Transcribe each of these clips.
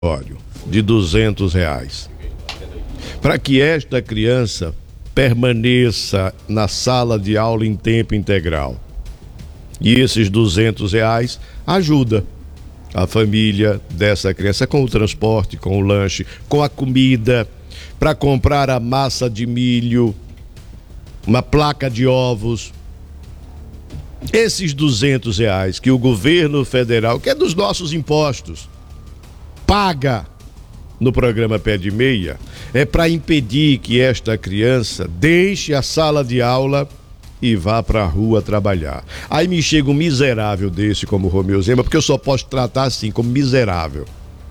de R$ 200, para que esta criança permaneça na sala de aula em tempo integral. E esses R$ 200 ajuda a família dessa criança com o transporte, com o lanche, com a comida, para comprar a massa de milho, uma placa de ovos. Esses R$ 200 que o governo federal, que é dos nossos impostos, paga no programa Pé de Meia, é para impedir que esta criança deixe a sala de aula e vá para a rua trabalhar. Aí me chega um miserável desse como Romeu Zema, porque eu só posso tratar assim, como miserável.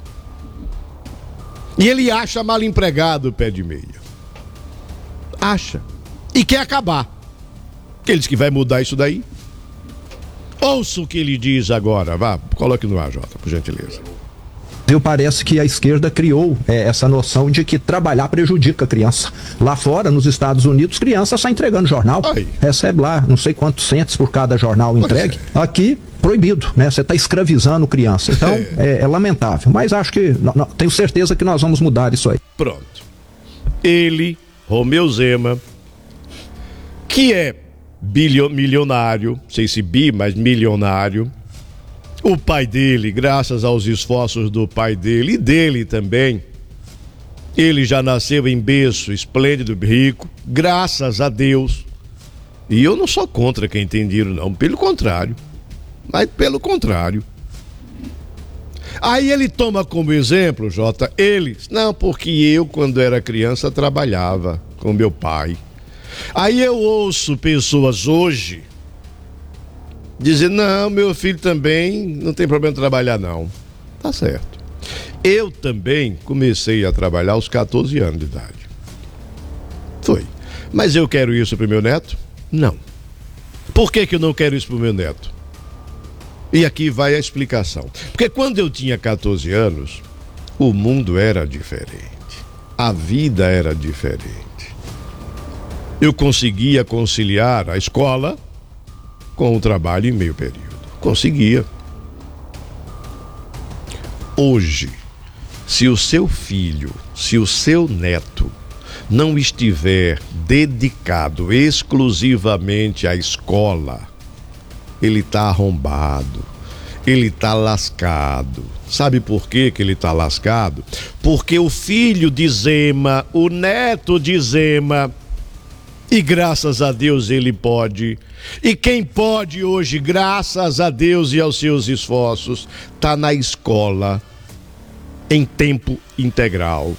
E ele acha mal empregado o Pé de Meia. Acha. E quer acabar. Porque ele diz que vai mudar isso daí. Ouça o que ele diz agora. Vá, coloque no ar, Jota, por gentileza. Parece que a esquerda criou essa noção de que trabalhar prejudica a criança. Lá fora, nos Estados Unidos, criança só entregando jornal. Aí. Recebe lá não sei quantos centos por cada jornal entregue. Aqui, proibido, né? Você está escravizando criança. Então, é lamentável. Mas acho que, tenho certeza que nós vamos mudar isso aí. Pronto. Ele, Romeu Zema, que é milionário, não sei se mas milionário. O pai dele, graças aos esforços do pai dele e dele também, ele já nasceu em berço esplêndido, rico, graças a Deus. E eu não sou contra quem tem dinheiro, não, pelo contrário. Mas pelo contrário. Aí ele toma como exemplo, Jota, porque eu, quando era criança, trabalhava com meu pai. Aí eu ouço pessoas hoje dizer, não, meu filho também não tem problema de trabalhar, não. Tá certo. Eu também comecei a trabalhar aos 14 anos de idade. Foi. Mas eu quero isso pro meu neto? Não. Por que eu não quero isso pro meu neto? E aqui vai a explicação. Porque quando eu tinha 14 anos, o mundo era diferente. A vida era diferente. Eu conseguia conciliar a escola com o trabalho em meio período. Conseguia. Hoje, se o seu filho, se o seu neto não estiver dedicado exclusivamente à escola, ele está arrombado, ele está lascado. Sabe por que ele está lascado? Porque o filho de Zema, o neto de Zema, e graças a Deus ele pode. E quem pode hoje, graças a Deus e aos seus esforços, está na escola em tempo integral.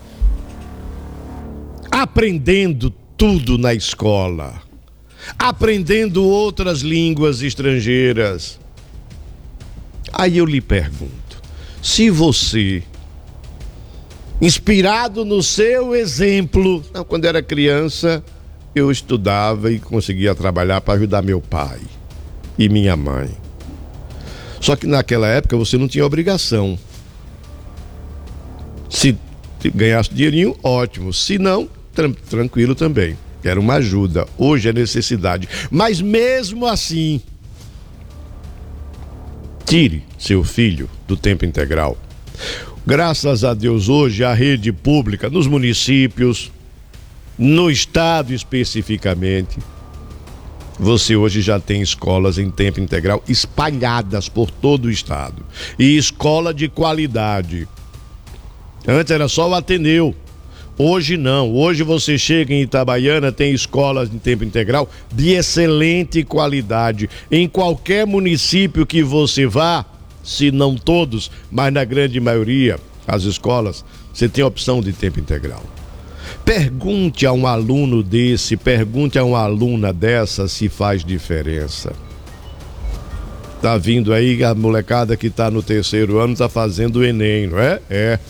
Aprendendo tudo na escola. Aprendendo outras línguas estrangeiras. Aí eu lhe pergunto, se você, inspirado no seu exemplo, quando era criança, eu estudava e conseguia trabalhar para ajudar meu pai e minha mãe. Só que naquela época você não tinha obrigação. Se ganhasse dinheirinho, ótimo. Se não, tranquilo também. Era uma ajuda. Hoje é necessidade. Mas mesmo assim, tire seu filho do tempo integral. Graças a Deus, hoje a rede pública nos municípios, no estado especificamente, você hoje já tem escolas em tempo integral espalhadas por todo o estado. E escola de qualidade. Antes era só o Ateneu. Hoje não. Hoje você chega em Itabaiana, tem escolas em tempo integral de excelente qualidade. Em qualquer município que você vá, se não todos, mas na grande maioria, as escolas, você tem a opção de tempo integral. Pergunte a um aluno desse, pergunte a uma aluna dessa se faz diferença. Tá vindo aí a molecada que tá no 3º ano, tá fazendo o Enem, não é? É.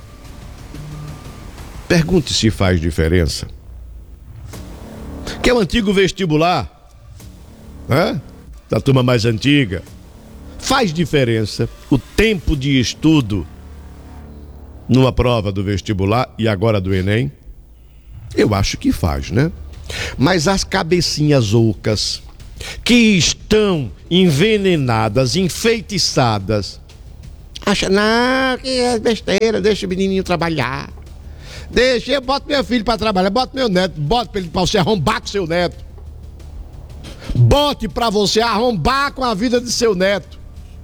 Pergunte se faz diferença. Que é o antigo vestibular, né? Da turma mais antiga. Faz diferença o tempo de estudo numa prova do vestibular e agora do Enem? Eu acho que faz, né? Mas as cabecinhas ocas que estão envenenadas, enfeitiçadas, Acha, não, que é besteira, deixa o menininho trabalhar. Deixa, eu boto meu filho para trabalhar, boto meu neto, boto para você arrombar com seu neto. Bote para você arrombar com a vida de seu neto.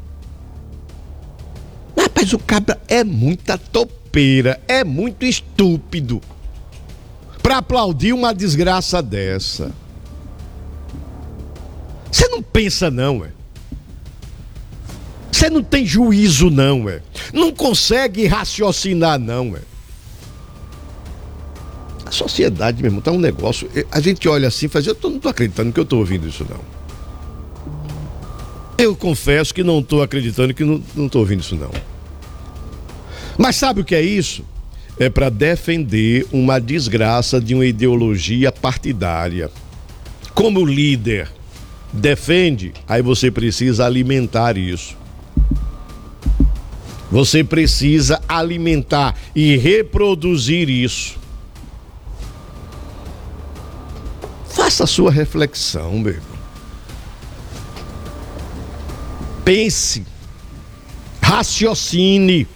Rapaz, o cabra é muita topeira, é muito estúpido para aplaudir uma desgraça dessa. Você não pensa não, Você não tem juízo não, Não consegue raciocinar não, A sociedade, meu irmão, tá um negócio. A gente olha assim e faz, eu não tô acreditando que eu tô ouvindo isso não. Eu confesso que não tô acreditando que não tô ouvindo isso não. Mas sabe o que é isso? É para defender uma desgraça de uma ideologia partidária. Como líder defende, aí você precisa alimentar isso. Você precisa alimentar e reproduzir isso. Faça a sua reflexão, meu irmão. Pense, raciocine.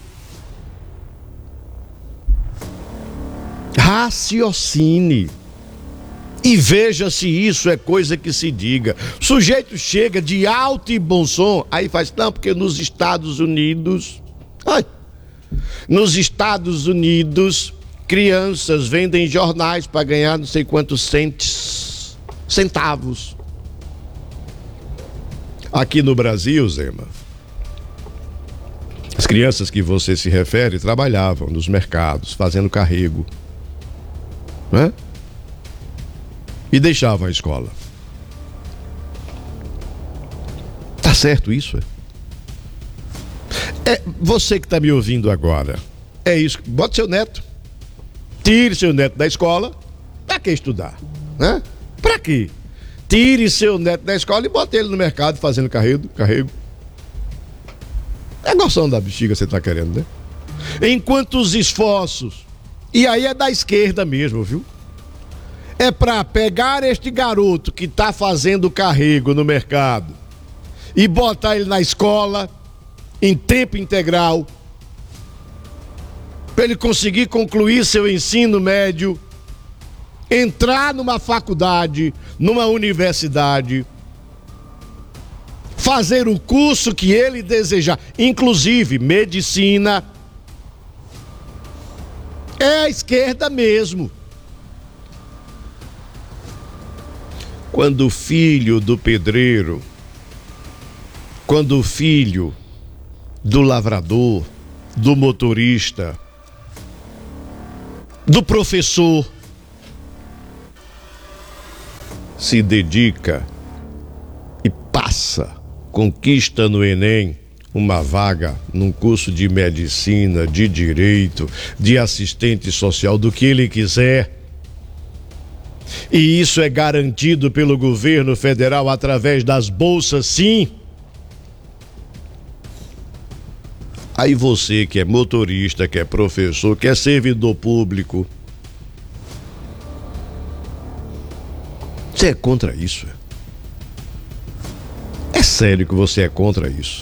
Raciocine. E veja se isso é coisa que se diga. O sujeito chega de alto e bom som, aí faz, não, porque nos Estados Unidos, crianças vendem jornais para ganhar não sei quantos centavos. Aqui no Brasil, Zema, as crianças que você se refere trabalhavam nos mercados, fazendo carrego, né? E deixavam a escola. Tá certo isso? Você que está me ouvindo agora, é isso. Bota seu neto, tire seu neto da escola. Para que estudar? Né? Para quê? Tire seu neto da escola e bota ele no mercado fazendo carrego. É noção da bexiga você está querendo, né? Enquanto os esforços, e aí é da esquerda mesmo, viu? É para pegar este garoto que está fazendo carrego no mercado e botar ele na escola em tempo integral, para ele conseguir concluir seu ensino médio, entrar numa faculdade, numa universidade, fazer o curso que ele desejar, inclusive medicina. É a esquerda mesmo. Quando o filho do pedreiro, quando o filho do lavrador, do motorista, do professor se dedica e passa, conquista no Enem uma vaga num curso de medicina, de direito, de assistente social, do que ele quiser, e isso é garantido pelo governo federal através das bolsas, sim. Aí você que é motorista, que é professor, que é servidor público, você é contra isso? É sério que você é contra isso?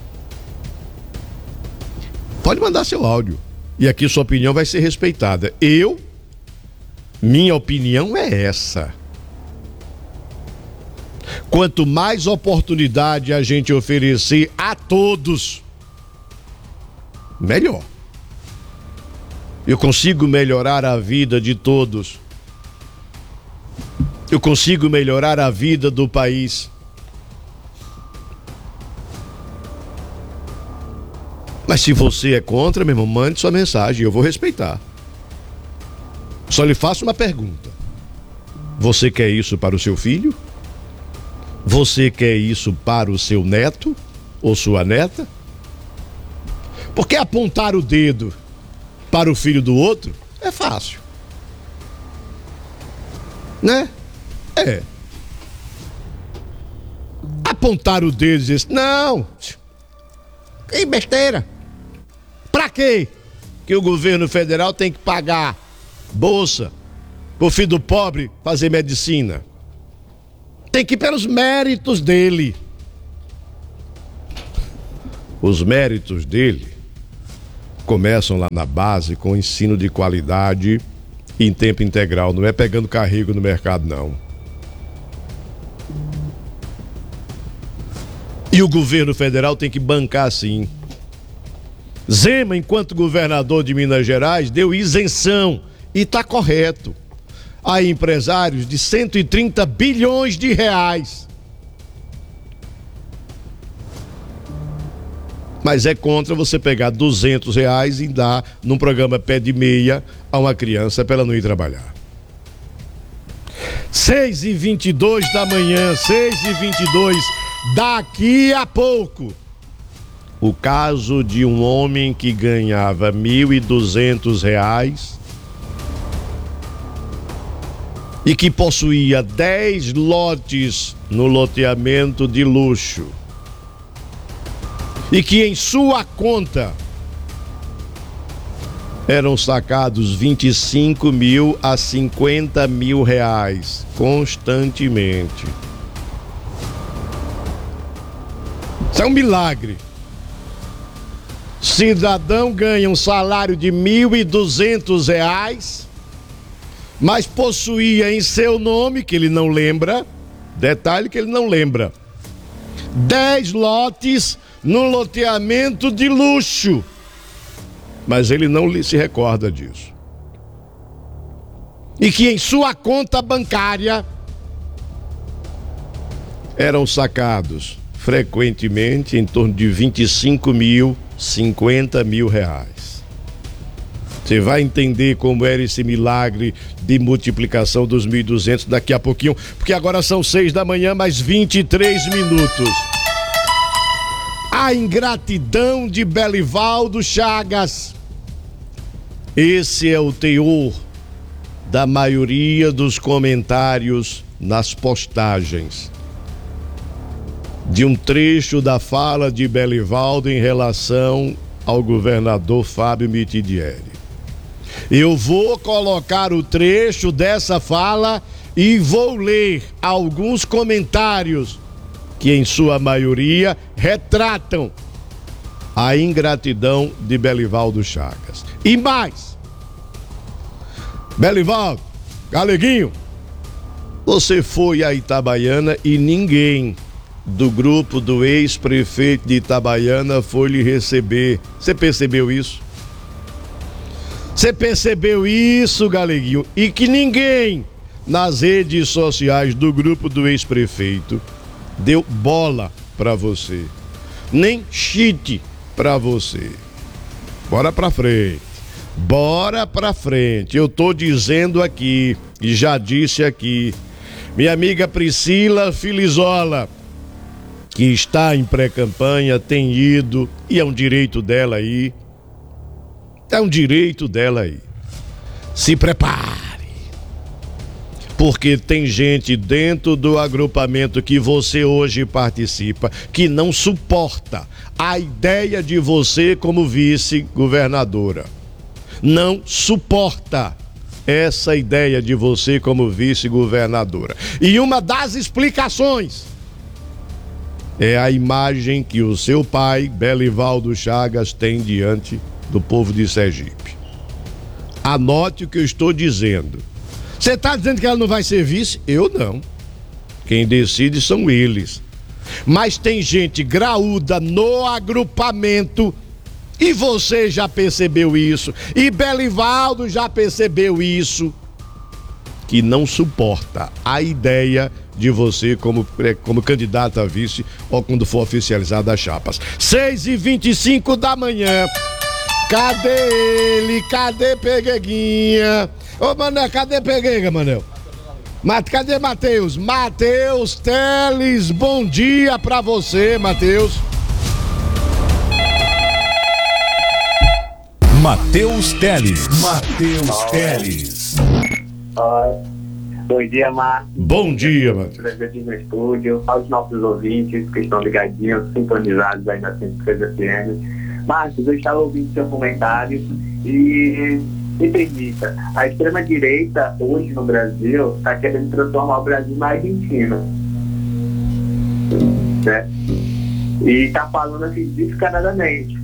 Pode mandar seu áudio e aqui sua opinião vai ser respeitada. Minha opinião é essa. Quanto mais oportunidade a gente oferecer a todos, melhor. Eu consigo melhorar a vida de todos. Eu consigo melhorar a vida do país. Mas se você é contra, meu irmão, mande sua mensagem, eu vou respeitar. Só lhe faço uma pergunta. Você quer isso para o seu filho? Você quer isso para o seu neto ou sua neta? Porque apontar o dedo para o filho do outro é fácil, né? Apontar o dedo e dizer, não, que besteira. Pra quê que o governo federal tem que pagar bolsa pro filho do pobre fazer medicina? Tem que ir pelos méritos dele. Os méritos dele começam lá na base com ensino de qualidade em tempo integral, não é pegando carrego no mercado, não. E o governo federal tem que bancar, sim. Zema, enquanto governador de Minas Gerais, deu isenção, e está correto, a empresários de 130 bilhões de reais. Mas é contra você pegar R$200 e dar num programa pé de meia a uma criança para ela não ir trabalhar. 6h22 da manhã, 6h22, daqui a pouco. O caso de um homem que ganhava R$1.200 e que possuía 10 lotes no loteamento de luxo e que em sua conta eram sacados 25 mil a 50 mil reais constantemente. Isso é um milagre. Cidadão ganha um salário de R$1.200, mas possuía em seu nome, que ele não lembra, detalhe que ele não lembra, 10 lotes no loteamento de luxo, mas ele não se recorda disso. E que em sua conta bancária eram sacados frequentemente em torno de 25 mil, 50 mil reais. Você vai entender como era esse milagre de multiplicação dos 1.200 daqui a pouquinho, porque agora são 6 da manhã, mais 23 minutos. A ingratidão de Belivaldo Chagas. Esse é o teor da maioria dos comentários nas postagens de um trecho da fala de Belivaldo em relação ao governador Fábio Mitidieri. Eu vou colocar o trecho dessa fala e vou ler alguns comentários que, em sua maioria, retratam a ingratidão de Belivaldo Chagas. E mais, Belivaldo, Galeguinho, você foi a Itabaiana e ninguém do grupo do ex-prefeito de Itabaiana foi lhe receber. Você percebeu isso? Você percebeu isso, Galeguinho? E que ninguém nas redes sociais do grupo do ex-prefeito deu bola pra você, nem cheat pra você. Bora pra frente, bora pra frente. Eu tô dizendo aqui, e já disse aqui, minha amiga Priscila Filizola, que está em pré-campanha, tem ido, e é um direito dela aí. É um direito dela aí. Se prepare. Porque tem gente dentro do agrupamento que você hoje participa que não suporta a ideia de você como vice-governadora. Não suporta essa ideia de você como vice-governadora. E uma das explicações é a imagem que o seu pai, Belivaldo Chagas, tem diante do povo de Sergipe. Anote o que eu estou dizendo. Você está dizendo que ela não vai ser vice? Eu não. Quem decide são eles. Mas tem gente graúda no agrupamento, e você já percebeu isso, e Belivaldo já percebeu isso, que não suporta a ideia de você como candidato a vice ou quando for oficializada as chapas. 6h25 da manhã. Cadê ele? Cadê Pegueguinha? Ô, Manel, cadê Peguega, Manel? Cadê Matheus? Matheus Teles, bom dia pra você, Matheus. Matheus Teles. Matheus Teles. Oi. Bom dia, Márcio. Bom dia, Matheus. Aqui no estúdio, aos nossos ouvintes que estão ligadinhos, sintonizados aí na 103 FM. Márcio, eu estava ouvindo seu comentário e me permita, a extrema-direita hoje no Brasil está querendo transformar o Brasil na Argentina, né? E está falando assim descaradamente.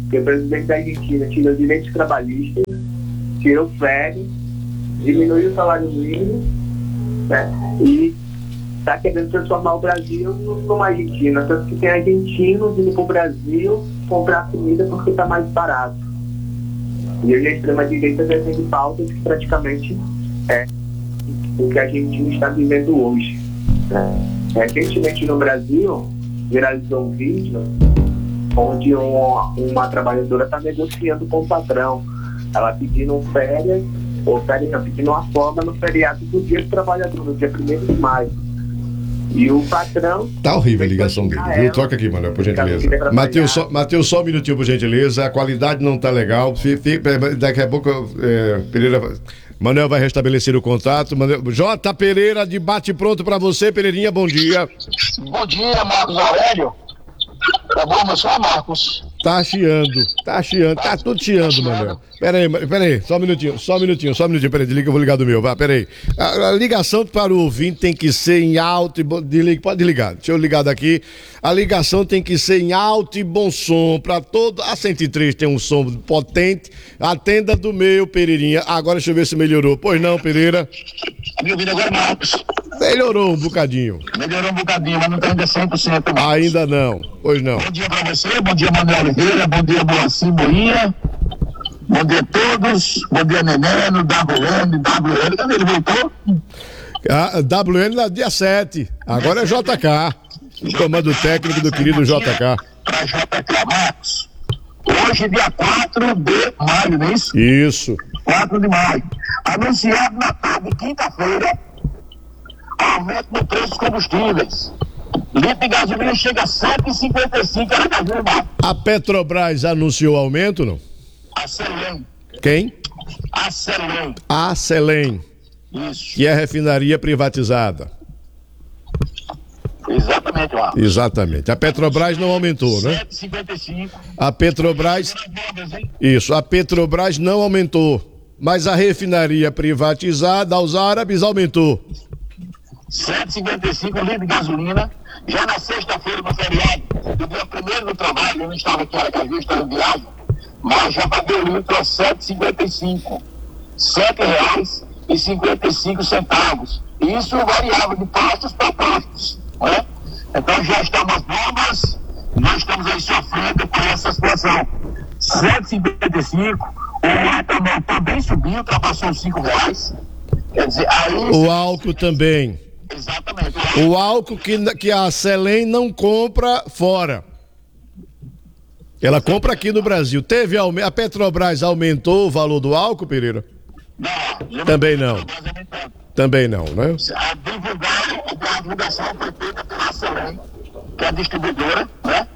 que o presidente da Argentina tirou direitos trabalhistas, tirou férias, diminuiu o salário mínimo, né? E está querendo transformar o Brasil numa Argentina. Tanto que tem argentinos indo para o Brasil comprar comida porque está mais barato. E hoje a extrema-direita defende pautas que praticamente é o que a Argentina está vivendo hoje. Recentemente no Brasil, viralizou um vídeo onde uma trabalhadora está negociando com o patrão. Ela pedindo férias, pedindo uma folga no feriado do Dia do Trabalhador, no dia 1º de maio. E o patrão... Tá horrível a ligação dele, viu? Troca aqui, Manuel, por gentileza. Matheus, só um minutinho, por gentileza. A qualidade não tá legal. Daqui a pouco, Pereira... Manuel vai restabelecer o contato. J. Pereira, de bate pronto pra você. Pereirinha, bom dia. Bom dia, Marcos Aurélio. Tá bom, meu senhor Marcos? Tá chiando, tá tudo chiando, Manuel. Peraí, só um minutinho, peraí, eu vou ligar do meu, peraí. A ligação para o ouvinte tem que ser em alto e bom, pode ligar, deixa eu ligar daqui. A ligação tem que ser em alto e bom som, para todo, a 103 tem um som potente, atenda do meu, Pereirinha. Agora deixa eu ver se melhorou, pois não, Pereira? Me ouvindo agora, Marcos? Melhorou um bocadinho. Melhorou um bocadinho, mas não tá ainda 100%. Marcos. Ainda não, pois não. Bom dia pra você, bom dia Manuel Oliveira, bom dia Moacir Moinha, bom dia a todos, bom dia Neneno, WN, cadê ele voltou? WN no dia 7, agora é JK, comando técnico do querido JK. Pra JK, Marcos, hoje dia 4 de maio, não é isso? Isso. 4 de maio, anunciado na tarde de quinta-feira, aumento no preço dos combustíveis. Litro de gasolina chega a 7,55. A Petrobras anunciou aumento, não? A Selem. Quem? A Selem. A Selem. Isso. Que é refinaria privatizada. Exatamente, Marcos. Exatamente. A Petrobras não aumentou, né? 7,55. A Petrobras... Isso, a Petrobras não aumentou. Mas a refinaria privatizada aos árabes aumentou. 7,55 litro de gasolina. Já na sexta-feira, no feriado, no dia 1º do trabalho, eu não estava aqui, eu estava em viagem, mas já paguei o litro a 7,55. R$7,55. Isso variava de pastos para pastos, né? Então já estamos bombas, nós estamos aí sofrendo com essa situação. 7,55, o etanol também subiu, ultrapassou os R$5. Quer dizer, aí... O álcool também. Exatamente. O álcool que a Selem não compra fora. Ela compra aqui no Brasil. Teve aumento? A Petrobras aumentou o valor do álcool, Pereira? Não. Também não. Também não, né? A divulgação foi feita pela Selem, que é a distribuidora, né?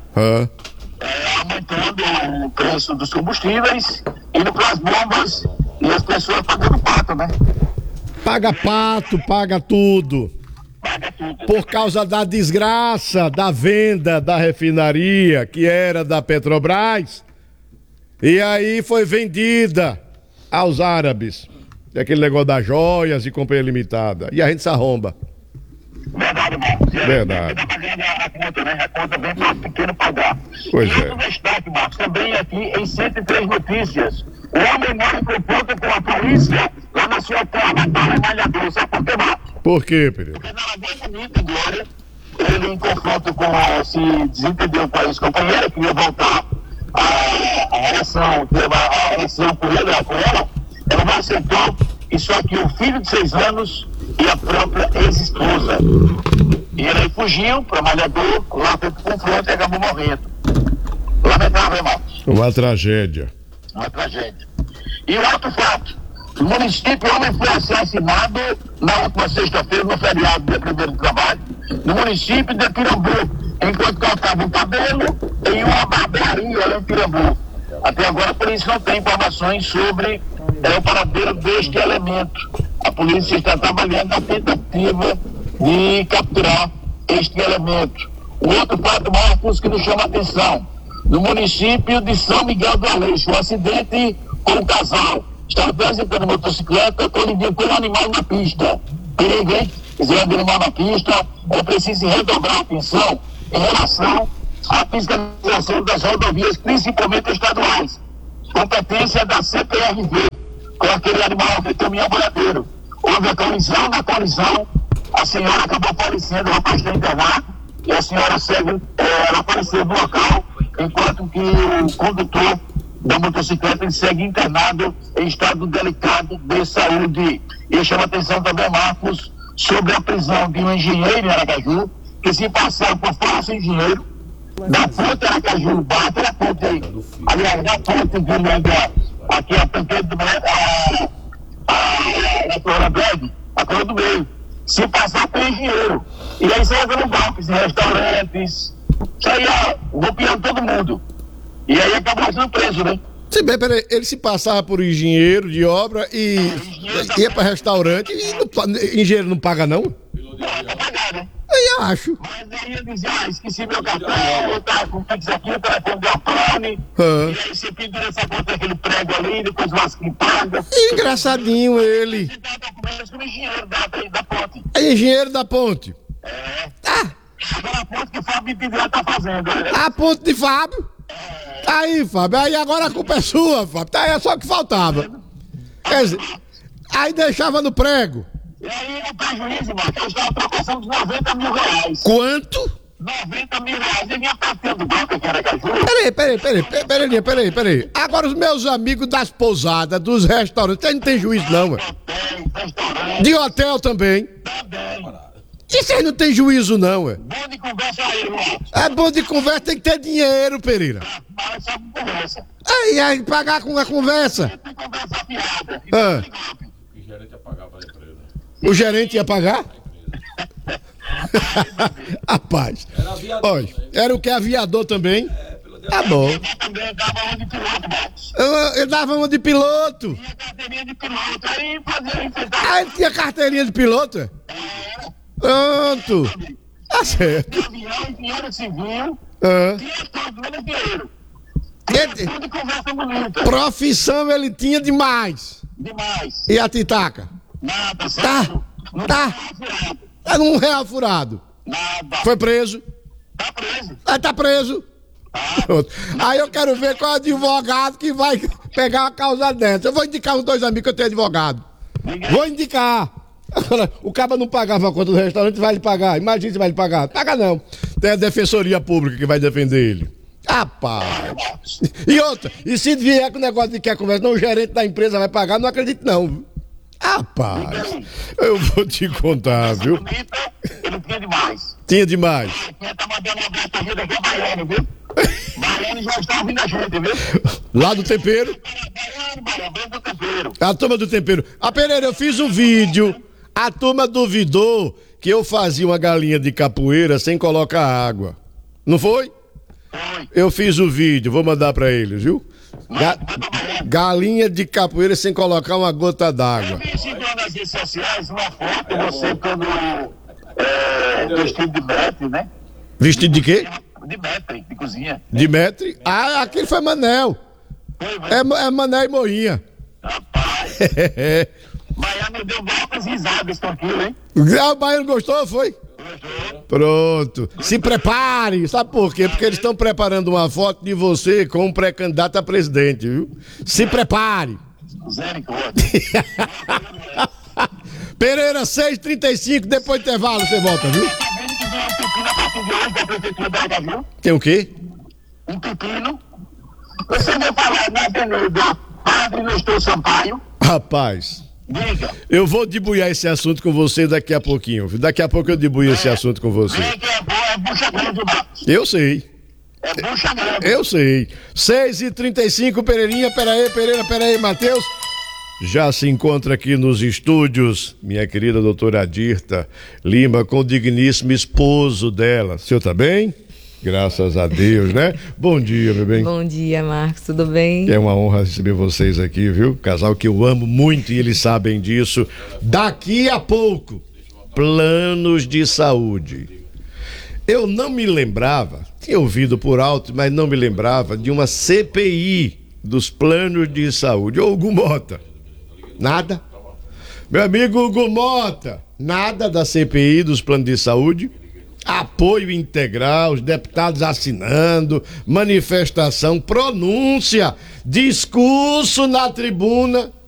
Aumentando o preço dos combustíveis, indo para as bombas e as pessoas pagando pato, né? Paga pato, paga tudo. Por causa da desgraça da venda da refinaria, que era da Petrobras, e aí foi vendida aos árabes. Aquele negócio das joias e companhia limitada. E a gente se arromba. Verdade, Marcos. Verdade. A conta, né? A conta bem para o pequeno pagar. Pois e é. outro destaque, Marcos, também aqui em 103 Notícias. O homem morre confronto com a polícia lá na sua terra natal em Malhador. Sabe por quê, Marcos? Por quê, Pereira? Porque na Lagoa Bonita, Glória, ele em confronto com, se desentendeu com a ex-companheira, queria voltar a relação com ele, ela não aceitou, e só que o filho de 6 anos e a própria ex-esposa. E ele fugiu para Malhador, lá foi pro confronto e acabou morrendo. Lamentável, Marcos. Uma tragédia. Uma tragédia. E o outro fato, o município, homem foi assassinado na última sexta-feira, no feriado do 1º do trabalho, no município de Pirambu, enquanto cortava o cabelo em uma barbearia em Pirambu. Até agora a polícia não tem informações sobre o paradeiro deste elemento. A polícia está trabalhando na tentativa de capturar este elemento. O outro fato, Marcos, que nos chama a atenção, no município de São Miguel do Aleixo, um acidente com um casal. Estava transitando motocicleta, colidiu com um animal na pista. Perigo, hein? Quiser animal na pista, é preciso redobrar a atenção em relação a fiscalização das rodovias, principalmente estaduais. Competência da CPRV, com aquele animal de caminhão boiadeiro. Houve a colisão, na colisão, a senhora acabou falecendo, o rapaz está internado, e a senhora ela faleceu no local, enquanto que o condutor da motocicleta ele segue internado em estado delicado de saúde. E eu chamo a atenção também, Marcos, sobre a prisão de um engenheiro em Aracaju, que se passar por falso engenheiro, da ponte Aracaju, bate a ponte, aliás, da ponte que liga aqui a Tanqueiro do Meio, a Coroa Breve, a Coroa do Meio, se passar por engenheiro. E aí você entra no golpes, em restaurantes, isso aí golpeando todo mundo. E aí acabou sendo preso, né? Se bem, peraí, ele se passava por engenheiro de obra e ia para restaurante e engenheiro não paga, não? Não, é pra pagar, né? Aí eu acho. Mas aí eu dizia, esqueci meu cartão, eu tava com o Pix aqui, o telefone deu pane, e aí você pendura essa conta daquele prego ali, depois o Vasco paga. Engraçadinho ele. Você tá documentos como engenheiro da ponte. É engenheiro da ponte. Agora a ponte que o Fábio Pivier tá fazendo, né? A ponte de Fábio. Aí, Fábio, aí agora a culpa é sua, Fábio. Tá, é só o que faltava. Quer dizer, aí deixava no prego. E aí o prejuízo, mano, eu estava trocação de 90 mil reais. Quanto? 90 mil reais. E minha carteira do banco que era Caju. Peraí. Agora os meus amigos das pousadas, dos restaurantes, eles não tem juízo não, ué. Hotel, restaurante. De hotel também. Também. E vocês não tem juízo não, ué. Bom de conversa aí, mano. É bom de conversa, tem que ter dinheiro, Pereira. Mas só com conversa. Aí pagar com a conversa. Tem conversa fiada. Ah. O gerente ia pagar? Rapaz. Olha, era o que? Aviador também? Tá bom. Também dava uma de piloto, Marcos. Eu dava uma de piloto. Tinha carteirinha de piloto. Aí fazia enfrentar. Ah, ele tinha carteirinha de piloto? É? Pronto. Tá certo. Avião, engenheiro civil. Ah. Tinha tudo, menos dinheiro. Ele- Tudo de conversa bonita. Profissão ele tinha demais. Demais. E a titaca? Nada, Tá. certo? Não Tá. furado. É R$1 furado. Nada. Foi preso. Tá preso. Aí tá preso. Pronto. Aí eu quero ver qual advogado que vai pegar uma causa dessa. Eu vou indicar uns 2 amigos que eu tenho advogado. Vou indicar. Agora, o cara não pagava a conta do restaurante, vai lhe pagar. Imagina se vai lhe pagar. Paga não. Tem a defensoria pública que vai defender ele. Rapaz. E outra, e se vier com o negócio de quer conversa, não, o gerente da empresa vai pagar, não acredito não. Rapaz, eu vou te contar, viu? Bonita, ele tinha demais. Tinha demais. Quem tá mandando um abraço pra gente aqui é Baiano, viu? Baiano já está ouvindo a gente, viu? Lá do tempero. Baiano, vem do tempero. A turma do tempero. Ah, Pereira, eu fiz um vídeo. A turma duvidou que eu fazia uma galinha de capoeira sem colocar água. Não foi? Foi. Eu fiz o vídeo, vou mandar pra eles, viu? Galinha de capoeira sem colocar uma gota Eu d'água. vi esse dia nas redes sociais uma foto, você quando vestido de metre, né? Vestido de quê? De metre, de cozinha. De metre? Ah, aquele foi Manel. Foi, mas, É Manel e Moinha. rapaz, Baiano deu várias risadas com aquilo, hein? O Baiano gostou, foi? Pronto. Se prepare. Sabe por quê? Porque eles estão preparando uma foto de você como pré-candidato a presidente, viu? Se prepare. Misericórdia. Pereira, 6h35, depois do intervalo você volta, viu? Tá vendo que vem um pepino a partir de hoje da prefeitura da Aracaju? Tem o quê? Um pepino. Você vai falar na avenida Padre Nestor Sampaio? Rapaz, Diga. eu vou debuiar esse assunto com você daqui a pouquinho, viu? Daqui a pouco eu debuio esse assunto com você. Vem que é boa, é bucha grande, Marcos. Eu sei. É bucha grande. Eu sei. 6h35, Pereirinha, peraí, Matheus. Já se encontra aqui nos estúdios minha querida doutora Adirta Lima com o digníssimo esposo dela. O senhor tá bem? Graças a Deus, né? Bom dia, meu bem. Bom dia, Marcos, tudo bem? É uma honra receber vocês aqui, viu? Casal que eu amo muito e eles sabem disso. Daqui a pouco, planos de saúde. Eu não me lembrava, tinha ouvido por alto, mas não me lembrava de uma CPI dos planos de saúde. Ô, Hugo Mota, nada? Meu amigo Hugo Mota, nada da CPI dos planos de saúde? Apoio integral, os deputados assinando, manifestação, pronúncia, discurso na tribuna.